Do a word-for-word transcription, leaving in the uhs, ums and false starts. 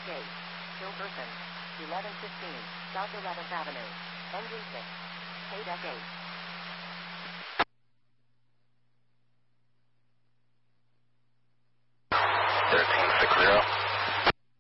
eight. Hilversum. eleven fifteen. South eleventh Avenue. N G six. K eight.